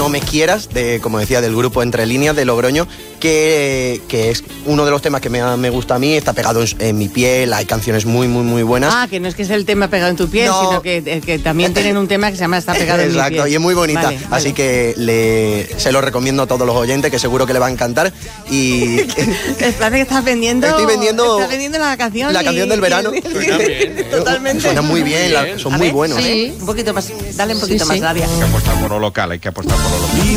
No me quieras, como decía, del grupo Entre Líneas de Logroño, que es uno de los temas que me gusta a mí, está pegado en mi piel, hay canciones muy, muy, muy buenas. Ah, que no es que sea el tema pegado en tu piel, no. Sino que también tienen un tema que se llama Está pegado en mi piel. Exacto, y es muy bonita, vale. Así que se lo recomiendo a todos los oyentes, que seguro que le va a encantar. Y Parece que estás vendiendo... Estoy vendiendo... Estás vendiendo la canción. La canción del verano. Suena bien, Totalmente. Suena muy bien, son muy buenos. Sí. Un poquito más, dale un poquito más, Daria. Hay que apostar por lo local, hay que apostar por lo local.